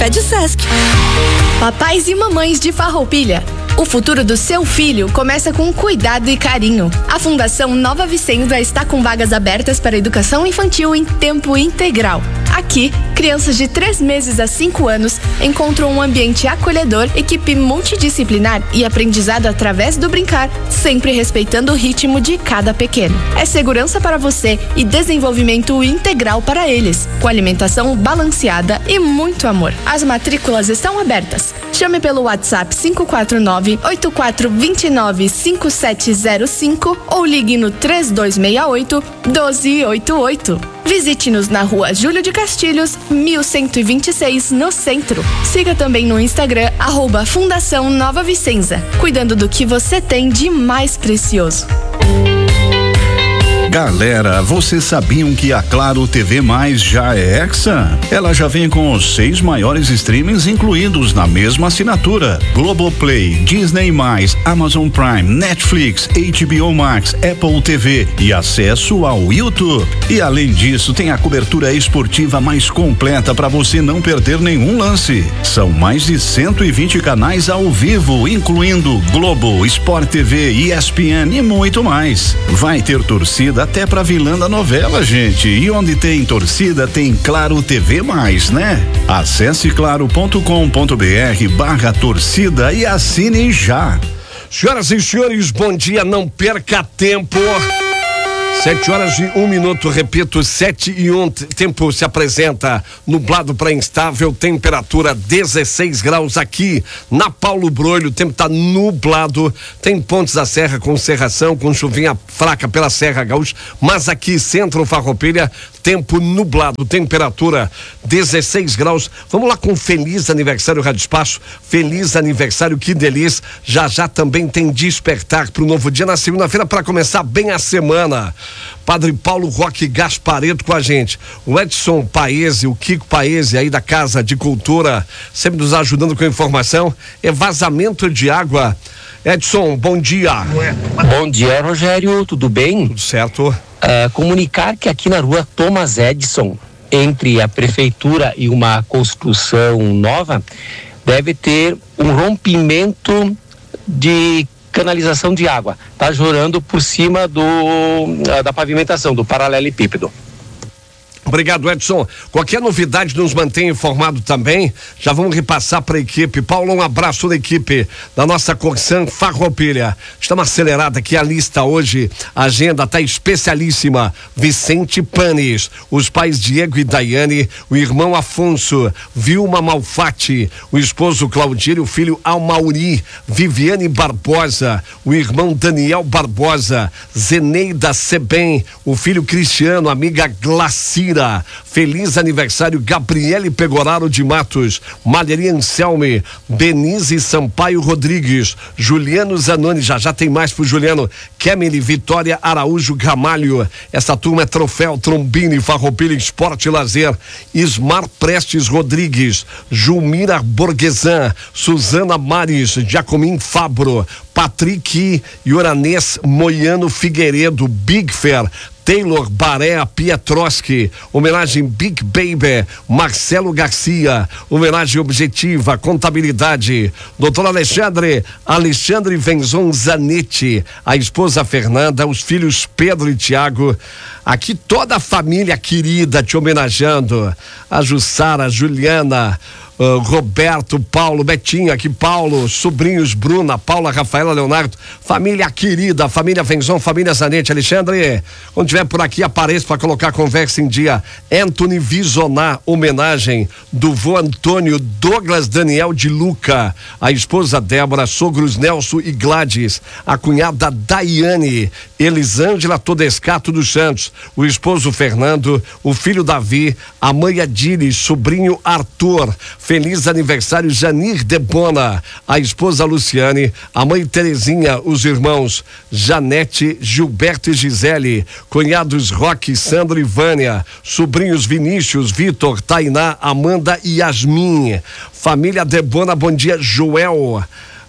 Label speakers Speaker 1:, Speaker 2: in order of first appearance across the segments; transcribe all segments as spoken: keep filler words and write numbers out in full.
Speaker 1: Pede o Sesc. Papais e mamães de Farroupilha, o futuro do seu filho começa com cuidado e carinho. A Fundação Nova Vicenza está com vagas abertas para educação infantil em tempo integral. Aqui, crianças de três meses a cinco anos encontram um ambiente acolhedor, equipe multidisciplinar e aprendizado através do brincar, sempre respeitando o ritmo de cada pequeno. É segurança para você e desenvolvimento integral para eles, com alimentação balanceada e muito amor. As matrículas estão abertas. Chame pelo WhatsApp cinco quatro nove, oito quatro dois nove, cinco sete zero cinco ou ligue no três dois seis oito, um dois oito oito. Visite-nos na rua Júlio de Castilhos, mil cento e vinte e seis, no centro. Siga também no Instagram, arroba Fundação Nova Vicenza, cuidando do que você tem de mais precioso.
Speaker 2: Galera, vocês sabiam que a Claro T V Mais já é Hexa? Ela já vem com os seis maiores streamings incluídos na mesma assinatura: Globoplay, Disney mais, Amazon Prime, Netflix, H B O Max, Apple T V e acesso ao YouTube. E além disso, tem a cobertura esportiva mais completa para você não perder nenhum lance. São mais de cento e vinte canais ao vivo, incluindo Globo, Sport T V, E S P N e muito mais. Vai ter torcida até pra vilã da novela, gente. E onde tem torcida, tem Claro T V mais, né? Acesse claro ponto com ponto br barra torcida e assine já.
Speaker 3: Senhoras e senhores, bom dia, não perca tempo. Sete horas e um minuto, repito, sete e um, tempo se apresenta nublado para instável, temperatura dezesseis graus aqui na Paulo Broilho, o tempo tá nublado, tem pontos da serra com cerração, com chuvinha fraca pela Serra Gaúcha, mas aqui centro Farroupilha, tempo nublado, temperatura dezesseis graus. Vamos lá com feliz aniversário Rádio Espaço, feliz aniversário, que delícia. Já já também tem despertar pro novo dia na segunda-feira para começar bem a semana. Padre Paulo Roque Gaspareto com a gente, o Edson Paese, o Kiko Paese aí da Casa de Cultura, sempre nos ajudando com informação. É vazamento de água. Edson, bom dia.
Speaker 4: Bom dia, Rogério, tudo bem?
Speaker 3: Tudo certo.
Speaker 4: Uh, comunicar que aqui na rua Thomas Edison, entre a prefeitura e uma construção nova, deve ter um rompimento de canalização de água. Tá jorando por cima do, uh, da pavimentação, do paralelepípedo.
Speaker 3: Obrigado, Edson. Qualquer novidade nos mantém informado também. Já vamos repassar para a equipe. Paulo, um abraço da equipe da nossa Corsan Farroupilha. Estamos acelerados aqui a lista hoje. A agenda está especialíssima. Vicente Panes, os pais Diego e Daiane, o irmão Afonso, Vilma Malfatti, o esposo Claudírio, o filho Almauri, Viviane Barbosa, o irmão Daniel Barbosa, Zeneida Sebem, o filho Cristiano, amiga Glacira. Feliz aniversário Gabriele Pegoraro de Matos, Malheria Anselme, Denise Sampaio Rodrigues, Juliano Zanoni, já já tem mais pro Juliano, Kemily Vitória Araújo Gamalho. Essa turma é Troféu Trombini, Farroupilha Esporte e Lazer, Ismar Prestes Rodrigues, Julmira Borguesan, Suzana Mares, Jacomim Fabro, Patrick Ioranês Moiano Figueiredo, Big Fair, Taylor Baré Pietroski, homenagem Big Baby, Marcelo Garcia, homenagem objetiva, contabilidade, doutor Alexandre, Alexandre Venzon Zanetti, a esposa Fernanda, os filhos Pedro e Tiago, aqui toda a família querida te homenageando, a Jussara, a Juliana, Uh, Roberto, Paulo, Betinho, aqui Paulo, sobrinhos Bruna, Paula, Rafaela, Leonardo, família querida, família Venzon, família Zanetti. Alexandre, quando tiver por aqui, apareça para colocar a conversa em dia. Anthony Visonar, homenagem do vô Antônio, Douglas Daniel de Luca, a esposa Débora, sogros Nelson e Gladys, a cunhada Daiane, Elisângela Todescato dos Santos, o esposo Fernando, o filho Davi, a mãe Adile, sobrinho Arthur. Feliz aniversário Janir Debona, a esposa Luciane, a mãe Terezinha, os irmãos Janete, Gilberto e Gisele, cunhados Roque, Sandro e Vânia, sobrinhos Vinícius, Vitor, Tainá, Amanda e Yasmin. Família Debona, bom dia, Joel.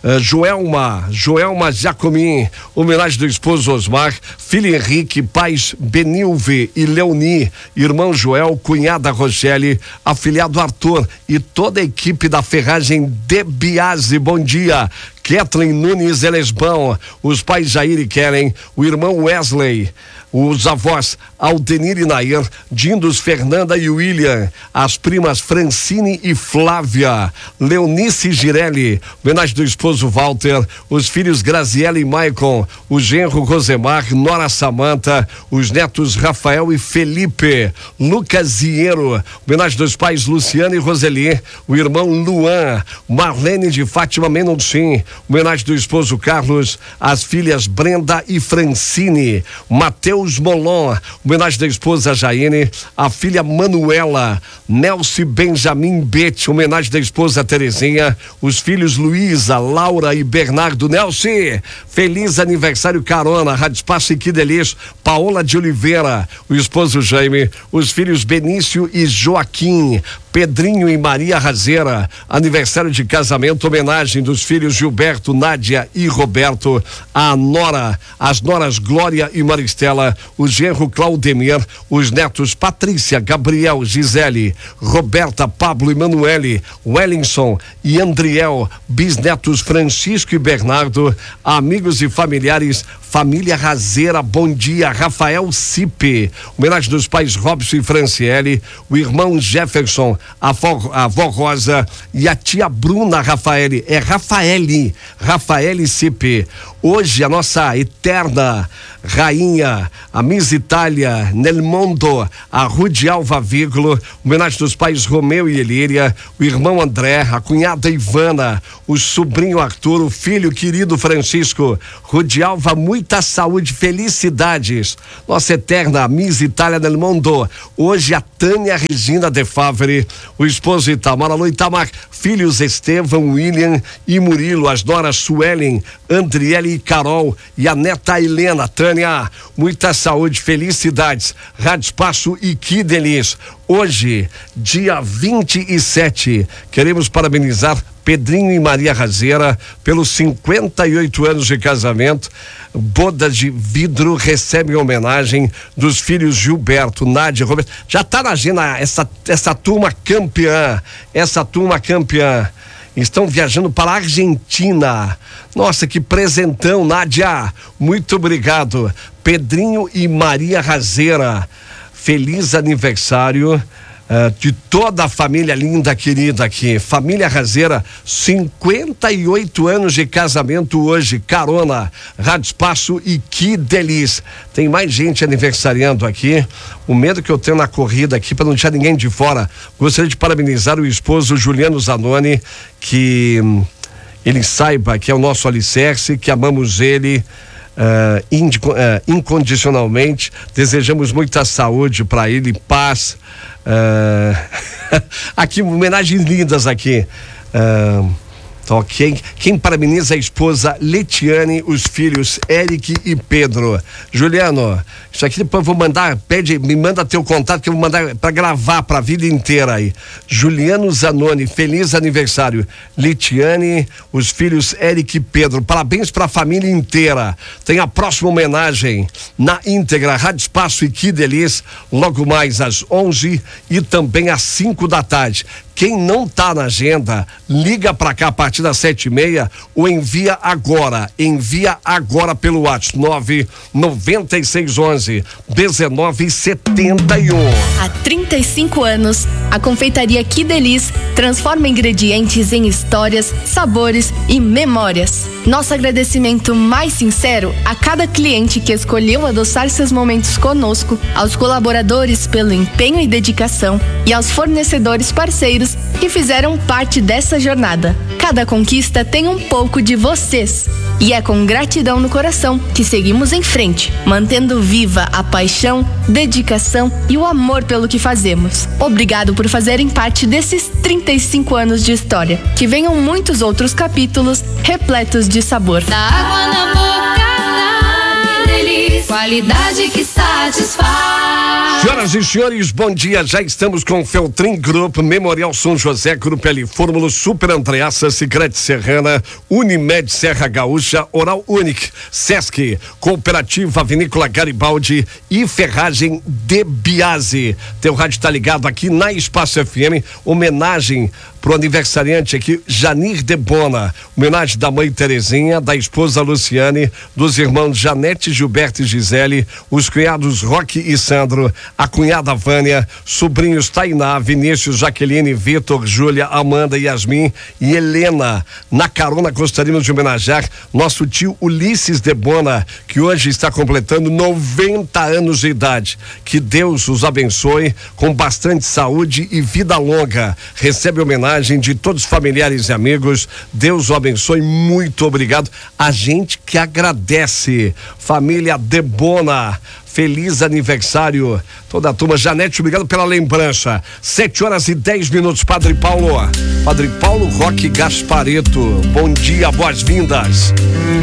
Speaker 3: uh, Joelma, Joelma Jacomim, homenagem do esposo Osmar, filho Henrique, pais Benilve e Leoni, irmão Joel, cunhada Rochelle, afilhado Arthur e toda a equipe da Ferragem de Biase. Bom dia. Kathleen Nunes Elesbão, os pais Jair e Kellen, o irmão Wesley, os avós Aldenir e Nair, Dindos, Fernanda e William, as primas Francine e Flávia, Leonice e Girelli, homenagem do esposo Walter, os filhos Graziella e Maicon, o genro Rosemar, Nora Samanta, os netos Rafael e Felipe, Lucas Ziero, homenagem dos pais Luciana e Roseli, o irmão Luan, Marlene de Fátima Menoncin, homenagem do esposo Carlos, as filhas Brenda e Francine, Mateus Molon, homenagem da esposa Jaine, a filha Manuela, Nelson Benjamin Bete, homenagem da esposa Terezinha, os filhos Luísa, Laura e Bernardo. Nelson, feliz aniversário Carona, Rádio Espaço e que delícia, Paola de Oliveira, o esposo Jaime, os filhos Benício e Joaquim, Pedrinho e Maria Razeira, aniversário de casamento, homenagem dos filhos Gilberto, Nádia e Roberto, a nora, as noras Glória e Maristela, o genro Claudemir, os netos Patrícia, Gabriel, Gisele, Roberta, Pablo e Manuele, Wellington e Andriel, bisnetos Francisco e Bernardo, amigos e familiares, família Razeira, bom dia, Rafael Cipe, homenagem dos pais Robson e Franciele, o irmão Jefferson, a avó, a avó Rosa e a tia Bruna Rafaele, é Rafaele, Rafaele Cipe. Hoje a nossa eterna rainha, a Miss Itália, nel mundo, a Rude Alva Vírgula, homenagem dos pais Romeu e Elíria, o irmão André, a cunhada Ivana, o sobrinho Arthur, o filho querido Francisco, Rude Alva, muita saúde, felicidades. Nossa eterna Miss Itália nel mundo. Hoje a Tânia Regina de Favre, o esposo Itamar, alô Itamar, filhos Estevão, William e Murilo, as noras Suelen, Andriele e Carol e a neta Helena. Tânia, muita saúde, felicidades, Rádio Espaço e que delícia. Hoje, dia vinte e sete, queremos parabenizar Pedrinho e Maria Razeira pelos cinquenta e oito anos de casamento. Boda de vidro recebe homenagem dos filhos Gilberto, Nádia, Roberto. Já tá na agenda essa, essa turma campeã, essa turma campeã. Estão viajando para a Argentina. Nossa, que presentão, Nádia. Muito obrigado. Pedrinho e Maria Razeira, feliz aniversário. Uh, de toda a família linda, querida aqui, família Razeira, cinquenta e oito anos de casamento hoje, Carona, Rádio Espaço e que delícia. Tem mais gente aniversariando aqui, o medo que eu tenho na corrida aqui para não deixar ninguém de fora. Gostaria de parabenizar o esposo Juliano Zanoni, que hum, ele saiba que é o nosso alicerce, que amamos ele Uh, indico, uh, incondicionalmente, desejamos muita saúde para ele, paz. Uh, aqui, homenagens lindas aqui. Uh, ok. Quem parabeniza a esposa Letiane, os filhos Eric e Pedro. Juliano, isso aqui depois eu vou mandar, pede, me manda teu contato que eu vou mandar para gravar para a vida inteira aí. Juliano Zanoni, feliz aniversário. Letiane, os filhos Eric e Pedro, parabéns para a família inteira. Tem a próxima homenagem na íntegra, Rádio Espaço e que delícia, logo mais às onze e também às cinco da tarde. Quem não tá na agenda, liga para cá a partir das sete e meia ou envia agora, envia agora pelo WhatsApp nove noventa e seis onze dezenove setenta e um.
Speaker 1: Há trinta e cinco anos, a confeitaria Que Delícia transforma ingredientes em histórias, sabores e memórias. Nosso agradecimento mais sincero a cada cliente que escolheu adoçar seus momentos conosco, aos colaboradores pelo empenho e dedicação e aos fornecedores parceiros que fizeram parte dessa jornada. Cada conquista tem um pouco de vocês. E é com gratidão no coração que seguimos em frente, mantendo viva a paixão, dedicação e o amor pelo que fazemos. Obrigado por fazerem parte desses trinta e cinco anos de história. Que venham muitos outros capítulos repletos de sabor.
Speaker 5: Da água na boca, da delícia. qualidade que satisfaz.
Speaker 3: Senhoras e senhores, bom dia. Já estamos com o Feltrin Group, Memorial São José, Grupo L Fórmula, Super Andreassa, Sicredi Serrana, Unimed Serra Gaúcha, Oral Unique, Sesc, Cooperativa Vinícola Garibaldi e Ferragem de Biase. Teu rádio tá ligado aqui na Espaço F M, homenagem pro aniversariante aqui, Janir Debona, homenagem da mãe Terezinha, da esposa Luciane, dos irmãos Janete, Gilberto e Gisele, os cunhados Roque e Sandro, a cunhada Vânia, sobrinhos Tainá, Vinícius, Jaqueline, Vitor, Júlia, Amanda, Yasmin e Helena. Na carona gostaríamos de homenagear nosso tio Ulisses Debona, que hoje está completando noventa anos de idade. Que Deus os abençoe com bastante saúde e vida longa. Recebe homenagem de todos os familiares e amigos. Deus o abençoe, muito obrigado. A gente que agradece. Família Debona, feliz aniversário. Toda a turma. Janete, obrigado pela lembrança. Sete horas e dez minutos, Padre Paulo. Padre Paulo Roque Gaspareto. Bom dia, boas-vindas.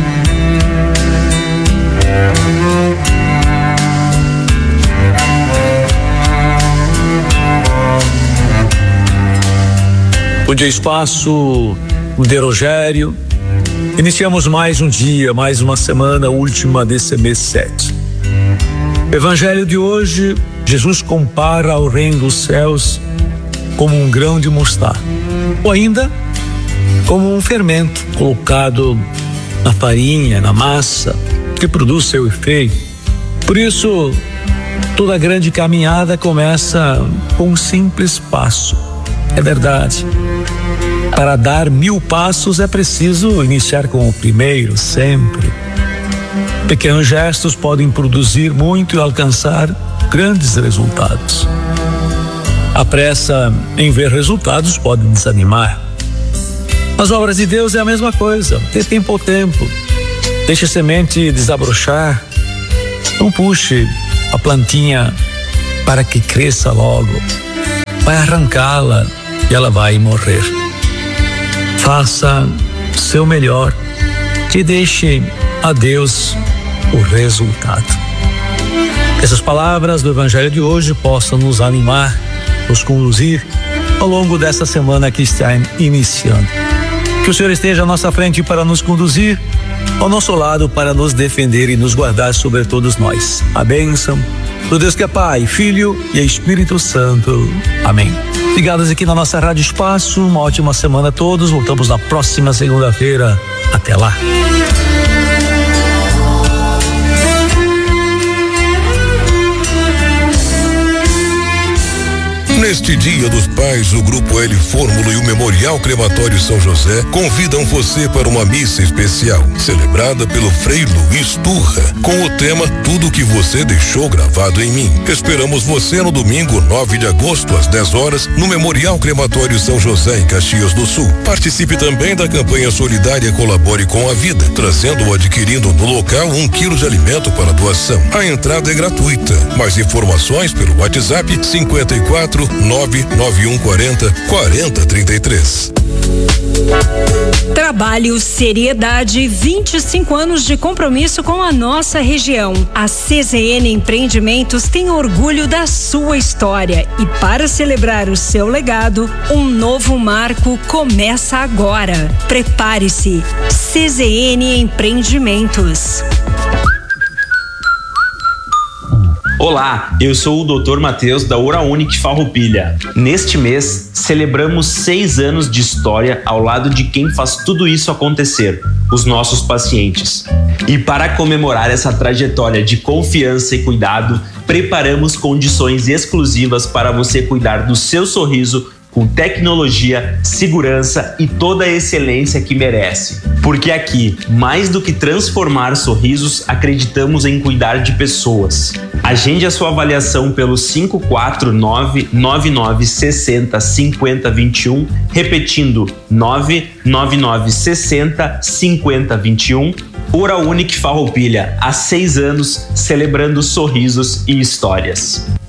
Speaker 6: Bom dia, Espaço, bom dia, Rogério. Iniciamos mais um dia, mais uma semana, última desse mês sete. Evangelho de hoje, Jesus compara o reino dos céus como um grão de mostarda, ou ainda como um fermento colocado na farinha, na massa, que produz seu efeito. Por isso, toda grande caminhada começa com um simples passo. É verdade. Para dar mil passos é preciso iniciar com o primeiro, sempre. Pequenos gestos podem produzir muito e alcançar grandes resultados. A pressa em ver resultados pode desanimar. As obras de Deus é a mesma coisa. Dê tempo ao tempo. Deixe a semente desabrochar. Não puxe a plantinha para que cresça logo. Vai arrancá-la e ela vai morrer. Faça seu melhor e deixe a Deus o resultado. Essas palavras do Evangelho de hoje possam nos animar, nos conduzir ao longo dessa semana que está iniciando. Que o Senhor esteja à nossa frente para nos conduzir, ao nosso lado para nos defender e nos guardar sobre todos nós. A bênção do Deus que é Pai, Filho e Espírito Santo. Amém. Ligados aqui na nossa Rádio Espaço, uma ótima semana a todos. Voltamos na próxima segunda-feira. Até lá.
Speaker 7: Neste Dia dos Pais, o Grupo L Fórmula e o Memorial Crematório São José convidam você para uma missa especial, celebrada pelo Frei Luiz Turra, com o tema Tudo que você deixou gravado em mim. Esperamos você no domingo, nove de agosto, às dez horas, no Memorial Crematório São José, em Caxias do Sul. Participe também da campanha solidária Colabore com a Vida, trazendo ou adquirindo no local um quilo de alimento para doação. A entrada é gratuita. Mais informações pelo WhatsApp cinquenta e quatro nove nove um quarenta quarenta trinta e três.
Speaker 8: Trabalho, seriedade, vinte e cinco anos de compromisso com a nossa região. A C Z N Empreendimentos tem orgulho da sua história e, para celebrar o seu legado, um novo marco começa agora. Prepare-se. C Z N Empreendimentos.
Speaker 9: Olá, eu sou o doutor Matheus da Oral Unique Farroupilha. Neste mês, celebramos seis anos de história ao lado de quem faz tudo isso acontecer, os nossos pacientes. E para comemorar essa trajetória de confiança e cuidado, preparamos condições exclusivas para você cuidar do seu sorriso com tecnologia, segurança e toda a excelência que merece. Porque aqui, mais do que transformar sorrisos, acreditamos em cuidar de pessoas. Agende a sua avaliação pelo cinco quatro nove nove nove seis zero cinco zero dois um, repetindo nove nove nove seis zero cinco zero dois um. Oral Unique Farroupilha, há seis anos, celebrando sorrisos e histórias.